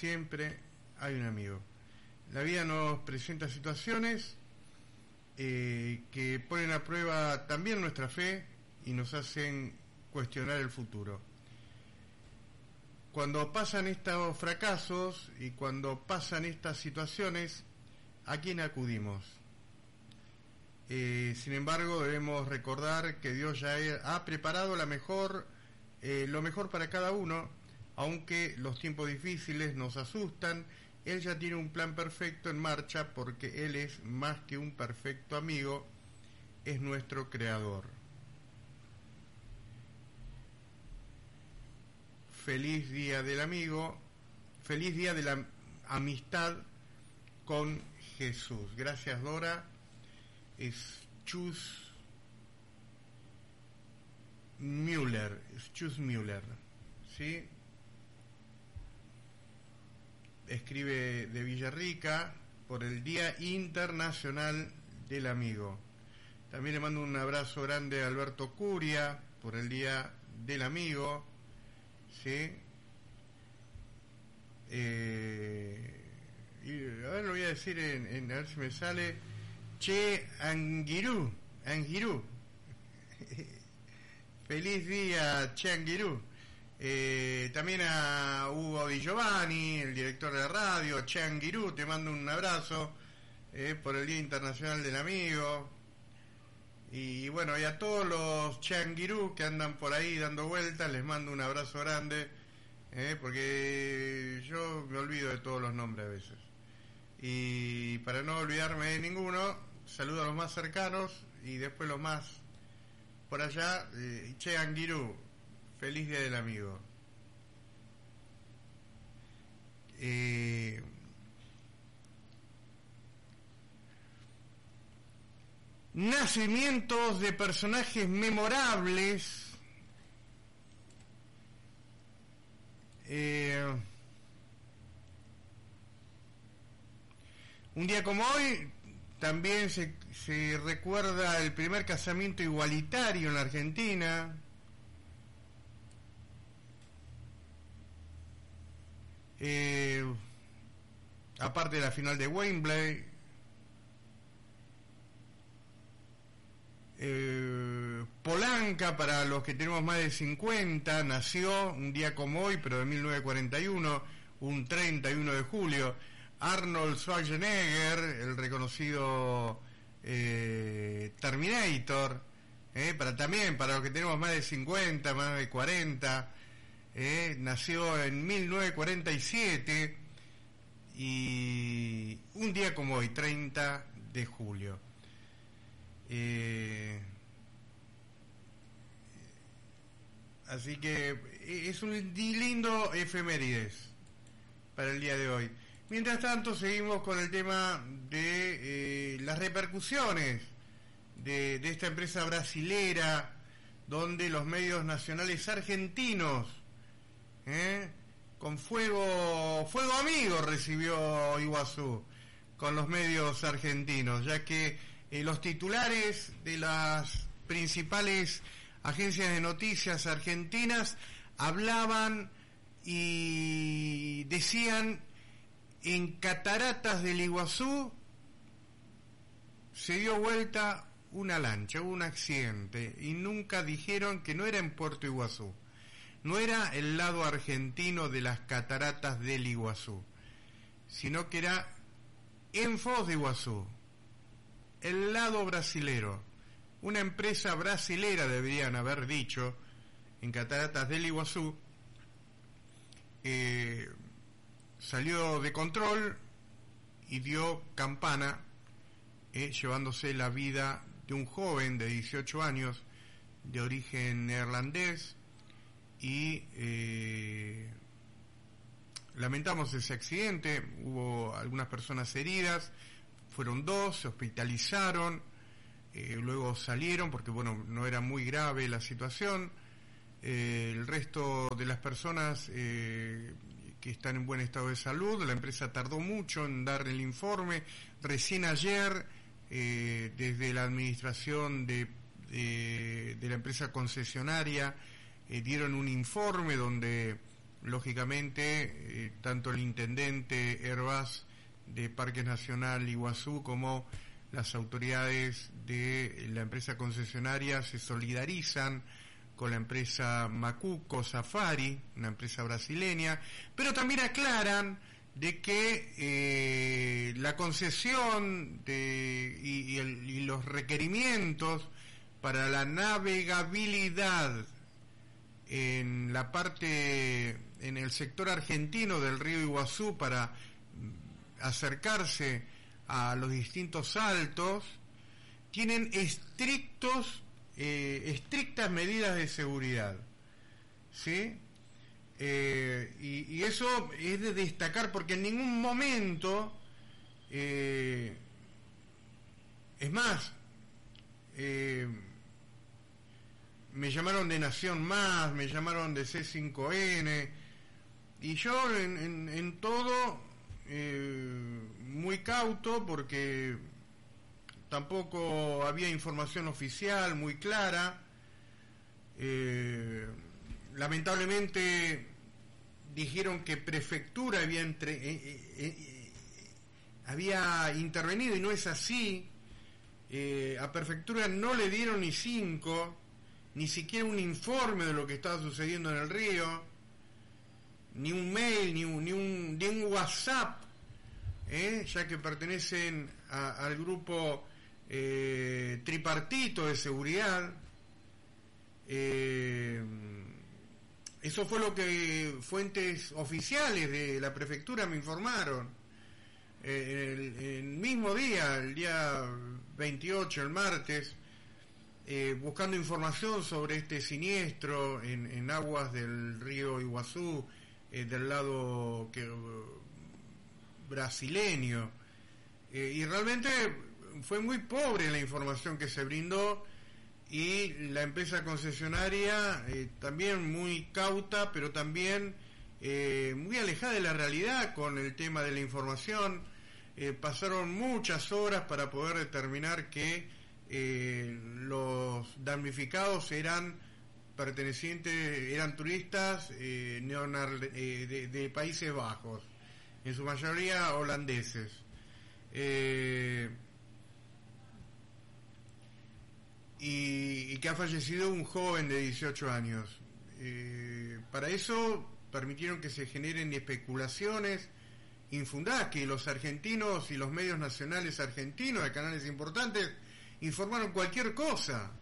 siempre hay un amigo. La vida nos presenta situaciones que ponen a prueba también nuestra fe y nos hacen cuestionar el futuro. Cuando pasan estos fracasos y cuando pasan estas situaciones, ¿a quién acudimos? Sin embargo, debemos recordar que Dios ya ha preparado lo mejor para cada uno, aunque los tiempos difíciles nos asustan. Él ya tiene un plan perfecto en marcha porque Él es más que un perfecto amigo, es nuestro creador. Feliz día del amigo, feliz día de la amistad con Jesús. Gracias, Dora. Es Chus Müller, ¿sí? Escribe de Villarrica por el Día Internacional del Amigo. También le mando un abrazo grande a Alberto Curia por el Día del Amigo, ¿sí? Y a ver, lo voy a decir a ver si me sale. Che Anguirú. Feliz día, Che Anguirú. También a Hugo Di Giovanni, el director de la radio. Che Anguirú, te mando un abrazo por el Día Internacional del Amigo. Y bueno, y a todos los Che Anguirú que andan por ahí dando vueltas, les mando un abrazo grande, porque yo me olvido de todos los nombres a veces. Y para no olvidarme de ninguno, saludo a los más cercanos y después los más por allá. Che Anguirú, feliz día del amigo. Nacimientos de personajes memorables. Un día como hoy también se recuerda el primer casamiento igualitario en la Argentina. Aparte de la final de Wembley. Polanca, para los que tenemos más de 50, nació un día como hoy, pero de 1941, un 31 de julio. Arnold Schwarzenegger, el reconocido Terminator, para los que tenemos más de 50, más de 40, nació en 1947 y un día como hoy, 30 de julio. Así que es un lindo efemérides para el día de hoy. Mientras tanto, seguimos con el tema de las repercusiones de esta empresa brasilera, donde los medios nacionales argentinos, con fuego amigo recibió Iguazú con los medios argentinos, ya que los titulares de las principales agencias de noticias argentinas hablaban y decían: en Cataratas del Iguazú se dio vuelta una lancha, hubo un accidente, y nunca dijeron que no era en Puerto Iguazú, no era el lado argentino de las Cataratas del Iguazú, sino que era en Foz de Iguazú, el lado brasilero. Una empresa brasilera, deberían haber dicho, en Cataratas del Iguazú, salió de control y dio campana, llevándose la vida de un joven de 18 años de origen neerlandés, y lamentamos ese accidente. Hubo algunas personas heridas, fueron 2, se hospitalizaron, luego salieron porque no era muy grave la situación. El resto de las personas que están en buen estado de salud, la empresa tardó mucho en dar el informe. Recién ayer, desde la administración de la empresa concesionaria, dieron un informe donde lógicamente, tanto el intendente Hervás de Parques Nacional Iguazú como las autoridades de la empresa concesionaria se solidarizan con la empresa Macuco Safari, una empresa brasileña, pero también aclaran de que la concesión y los requerimientos para la navegabilidad en la parte, en el sector argentino del río Iguazú para acercarse a los distintos saltos, tienen estrictas medidas de seguridad, ¿sí? Y eso es de destacar, porque en ningún momento, es más, me llamaron de Nación Más, me llamaron de C5N, y yo en todo muy cauto, porque tampoco había información oficial muy clara. Lamentablemente dijeron que prefectura había intervenido, y no es así. A prefectura no le dieron ni 5, ni siquiera un informe de lo que estaba sucediendo en el río, ni un mail, ni un WhatsApp, ya que pertenecen al grupo tripartito de seguridad. Eso fue lo que fuentes oficiales de la prefectura me informaron. El mismo día, el día 28, el martes, buscando información sobre este siniestro en aguas del río Iguazú, del lado brasileño, y realmente fue muy pobre la información que se brindó, y la empresa concesionaria también muy cauta, pero también muy alejada de la realidad con el tema de la información. Pasaron muchas horas para poder determinar que los damnificados eran turistas de Países Bajos, en su mayoría holandeses. Y que ha fallecido un joven de 18 años. Para eso permitieron que se generen especulaciones infundadas, que los argentinos y los medios nacionales argentinos de canales importantes informaron cualquier cosa.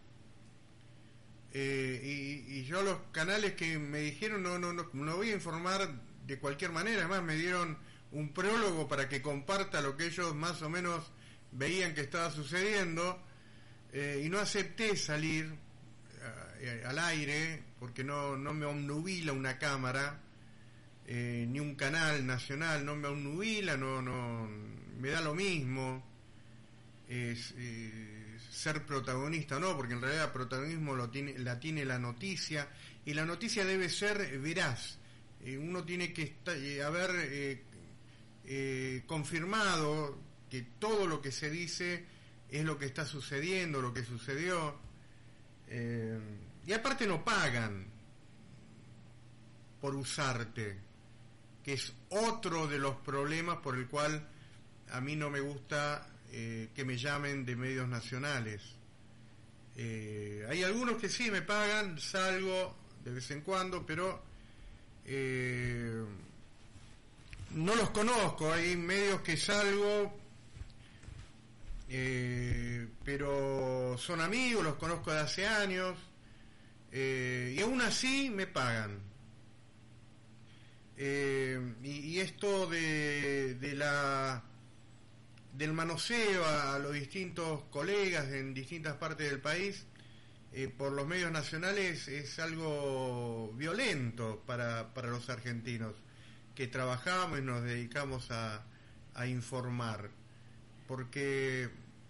Y yo, los canales que me dijeron no voy a informar de cualquier manera, además me dieron un prólogo para que comparta lo que ellos más o menos veían que estaba sucediendo, y no acepté salir al aire porque no me obnubila una cámara, ni un canal nacional, no me obnubila, no me da lo mismo ser protagonista o no, porque en realidad el protagonismo la tiene la noticia, y la noticia debe ser veraz. Uno tiene que haber confirmado que todo lo que se dice es lo que está sucediendo, lo que sucedió, y aparte no pagan por usarte, que es otro de los problemas por el cual a mí no me gusta que me llamen de medios nacionales. Hay algunos que sí me pagan, salgo de vez en cuando, pero no los conozco. Hay medios que salgo, pero son amigos, los conozco de hace años, y aún así me pagan. Y esto del manoseo a los distintos colegas en distintas partes del país por los medios nacionales es algo violento para los argentinos que trabajamos y nos dedicamos a informar, porque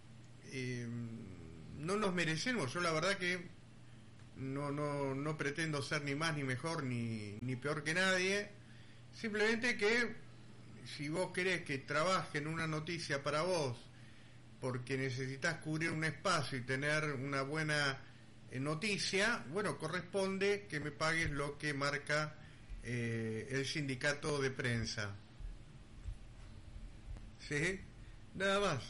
no nos merecemos. Yo la verdad que no pretendo ser ni más ni mejor ni peor que nadie, simplemente que si vos querés que trabaje en una noticia para vos porque necesitas cubrir un espacio y tener una buena noticia, bueno, corresponde que me pagues lo que marca el sindicato de prensa. ¿Sí? Nada más.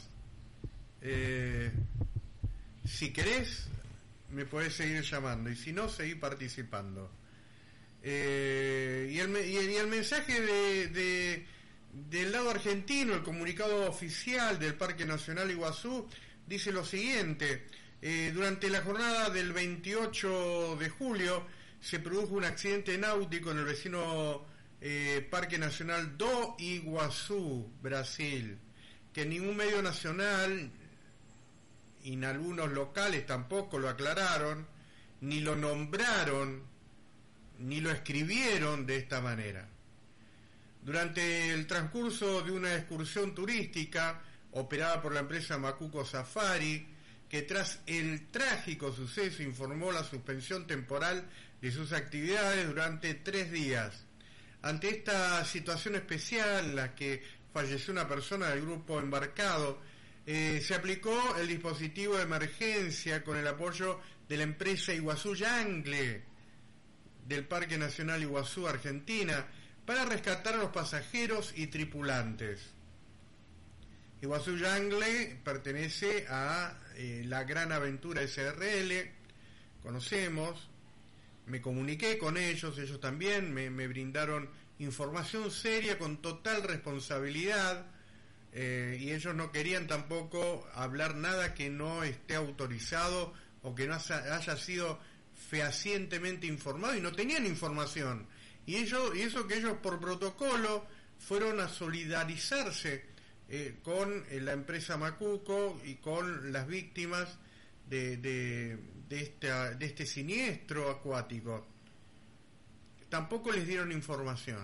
Si querés, me podés seguir llamando, y si no, seguí participando. Y el mensaje del lado argentino, el comunicado oficial del Parque Nacional Iguazú, dice lo siguiente: durante la jornada del 28 de julio se produjo un accidente náutico en el vecino Parque Nacional do Iguazú, Brasil, que ningún medio nacional y en algunos locales tampoco lo aclararon, ni lo nombraron, ni lo escribieron de esta manera. Durante el transcurso de una excursión turística operada por la empresa Macuco Safari, que tras el trágico suceso informó la suspensión temporal de sus actividades durante 3 días. Ante esta situación especial en la que falleció una persona del grupo embarcado, se aplicó el dispositivo de emergencia con el apoyo de la empresa Iguazú Yangle del Parque Nacional Iguazú, Argentina, para rescatar a los pasajeros y tripulantes. Iguazú Yangle pertenece a la Gran Aventura SRL, conocemos, me comuniqué con ellos también me brindaron información seria con total responsabilidad, y ellos no querían tampoco hablar nada que no esté autorizado o que no haya sido fehacientemente informado, y no tenían información, y eso que ellos por protocolo fueron a solidarizarse con la empresa Macuco y con las víctimas de este siniestro acuático. Tampoco les dieron información.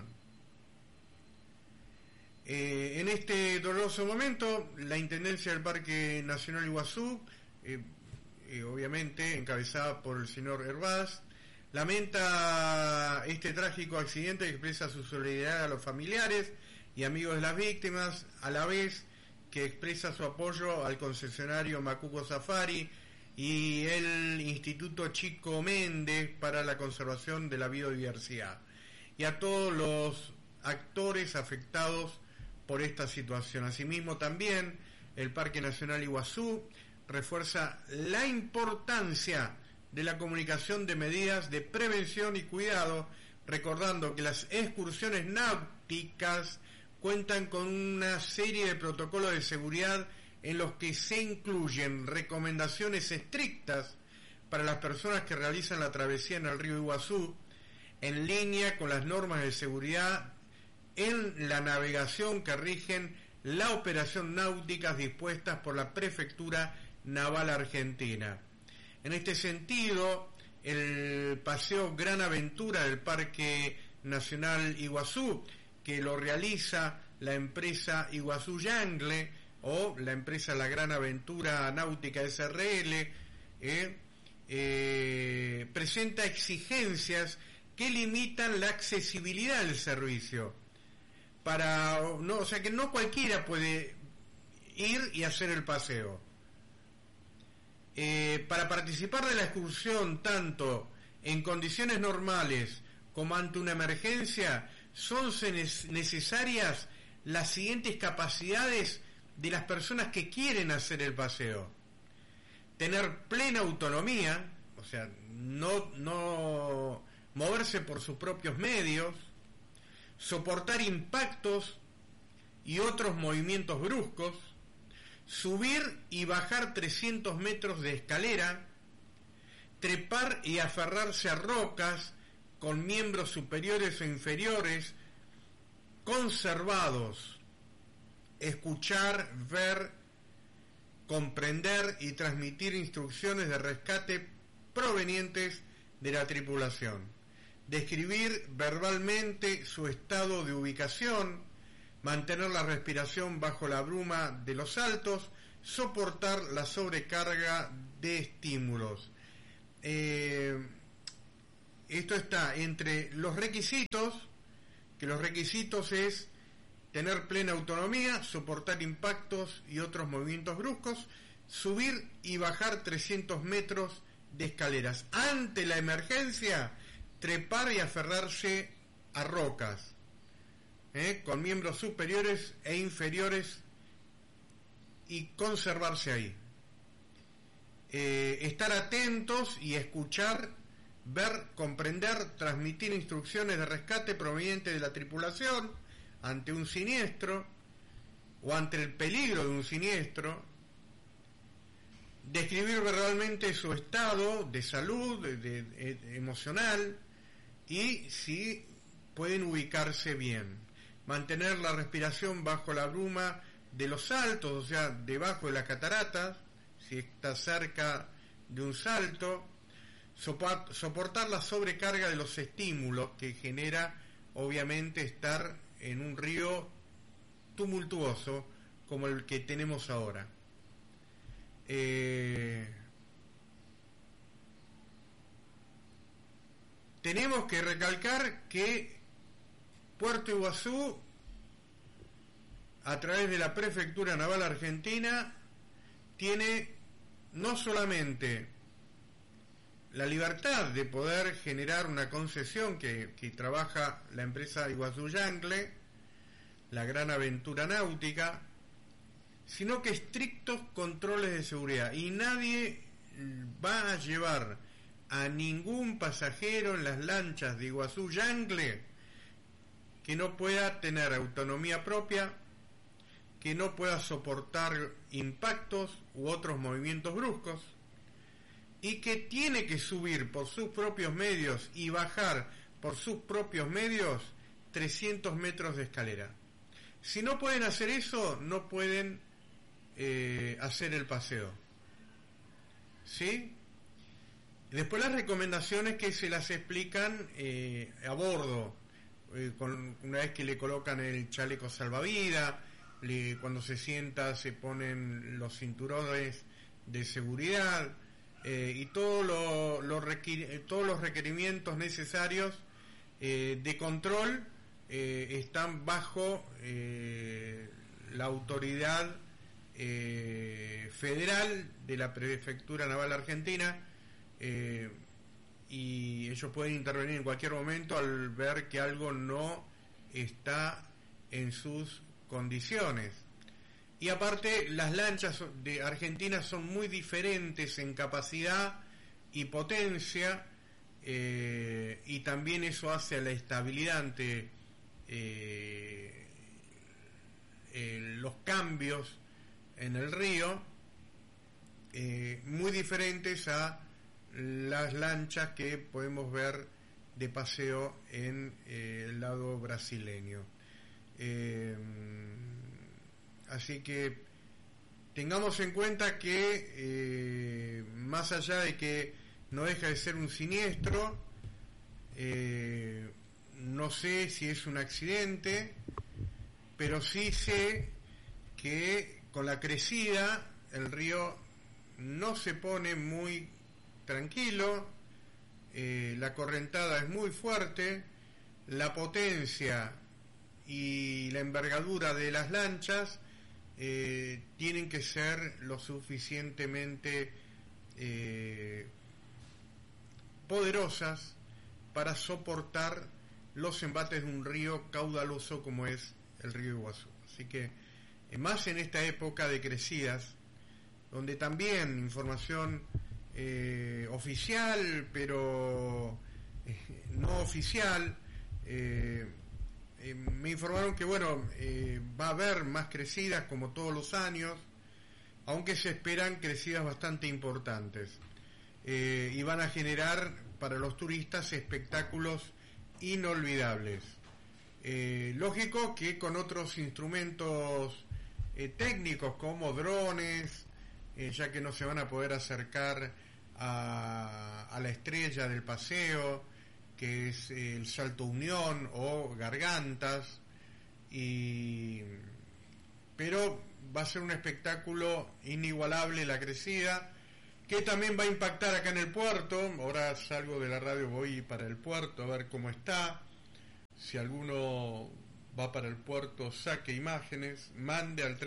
En este doloroso momento, la Intendencia del Parque Nacional Iguazú, obviamente encabezada por el señor Hervás, lamenta este trágico accidente y expresa su solidaridad a los familiares y amigos de las víctimas, a la vez que expresa su apoyo al concesionario Macuco Safari y el Instituto Chico Méndez para la conservación de la biodiversidad, y a todos los actores afectados por esta situación. Asimismo, también el Parque Nacional Iguazú refuerza la importancia de la comunicación de medidas de prevención y cuidado, recordando que las excursiones náuticas cuentan con una serie de protocolos de seguridad en los que se incluyen recomendaciones estrictas para las personas que realizan la travesía en el río Iguazú, en línea con las normas de seguridad en la navegación que rigen la operación náutica dispuestas por la Prefectura Naval Argentina. En este sentido, el paseo Gran Aventura del Parque Nacional Iguazú, que lo realiza la empresa Iguazú Yangle o la empresa La Gran Aventura Náutica SRL, presenta exigencias que limitan la accesibilidad del servicio. O sea que no cualquiera puede ir y hacer el paseo. Para participar de la excursión, tanto en condiciones normales como ante una emergencia, son necesarias las siguientes capacidades de las personas que quieren hacer el paseo: tener plena autonomía, o sea, no moverse por sus propios medios, soportar impactos y otros movimientos bruscos, subir y bajar 300 metros de escalera, trepar y aferrarse a rocas con miembros superiores o inferiores conservados, escuchar, ver, comprender y transmitir instrucciones de rescate provenientes de la tripulación, describir verbalmente su estado de ubicación, mantener la respiración bajo la bruma de los saltos, soportar la sobrecarga de estímulos. Esto está entre los requisitos, que los requisitos es tener plena autonomía, soportar impactos y otros movimientos bruscos, subir y bajar 300 metros de escaleras. Ante la emergencia, trepar y aferrarse a rocas, con miembros superiores e inferiores, y conservarse ahí. Estar atentos y escuchar, ver, comprender, transmitir instrucciones de rescate provenientes de la tripulación ante un siniestro o ante el peligro de un siniestro, describir verbalmente su estado de salud, emocional, y si pueden ubicarse bien, mantener la respiración bajo la bruma de los saltos, o sea, debajo de las cataratas, si está cerca de un salto, soportar la sobrecarga de los estímulos que genera obviamente estar en un río tumultuoso como el que tenemos ahora. Tenemos que recalcar que Puerto Iguazú, a través de la Prefectura Naval Argentina, tiene no solamente la libertad de poder generar una concesión que trabaja la empresa Iguazú Yangle, la Gran Aventura Náutica, sino que estrictos controles de seguridad, y nadie va a llevar a ningún pasajero en las lanchas de Iguazú Yangle que no pueda tener autonomía propia, que no pueda soportar impactos u otros movimientos bruscos, y que tiene que subir por sus propios medios y bajar por sus propios medios 300 metros de escalera. Si no pueden hacer eso, no pueden hacer el paseo. ¿Sí? Después las recomendaciones que se las explican a bordo, una vez que le colocan el chaleco salvavidas, cuando se sienta se ponen los cinturones de seguridad, y todos los requerimientos necesarios de control están bajo la autoridad federal de la Prefectura Naval Argentina, y ellos pueden intervenir en cualquier momento al ver que algo no está en sus condiciones. Y aparte, las lanchas de Argentina son muy diferentes en capacidad y potencia, y también eso hace a la estabilidad ante los cambios en el río, muy diferentes a las lanchas que podemos ver de paseo en el lado brasileño. Así que tengamos en cuenta que más allá de que no deja de ser un siniestro, no sé si es un accidente, pero sí sé que con la crecida el río no se pone muy tranquilo, la correntada es muy fuerte, la potencia y la envergadura de las lanchas tienen que ser lo suficientemente poderosas para soportar los embates de un río caudaloso como es el río Iguazú. Así que más en esta época de crecidas, donde también información oficial, pero no oficial, me informaron que va a haber más crecidas como todos los años, aunque se esperan crecidas bastante importantes, y van a generar para los turistas espectáculos inolvidables. Lógico que con otros instrumentos técnicos como drones, ya que no se van a poder acercar a la estrella del paseo, que es el Salto Unión o Gargantas, pero va a ser un espectáculo inigualable la crecida, que también va a impactar acá en el puerto. Ahora salgo de la radio, voy para el puerto a ver cómo está. Si alguno va para el puerto, saque imágenes, mande al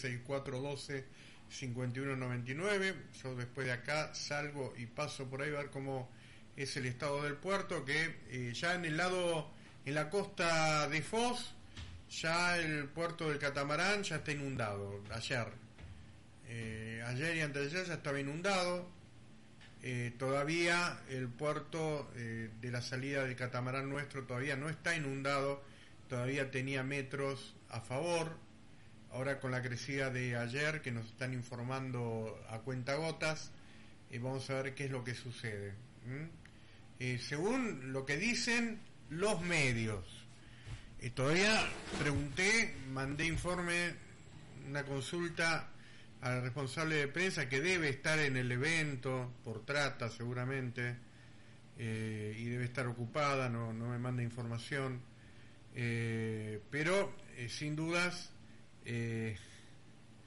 376412-5199. Yo después de acá salgo y paso por ahí a ver cómo es el estado del puerto, que ya en el lado En la costa de Foz, ya el puerto del Catamarán ya está inundado. Ayer y antes de ayer ya estaba inundado. Todavía el puerto de la salida del Catamarán nuestro todavía no está inundado, todavía tenía metros a favor. Ahora con la crecida de ayer, que nos están informando a cuentagotas, vamos a ver qué es lo que sucede. Según lo que dicen los medios, todavía pregunté, mandé informe, una consulta al responsable de prensa que debe estar en el evento por trata seguramente, y debe estar ocupada, no me manda información, pero sin dudas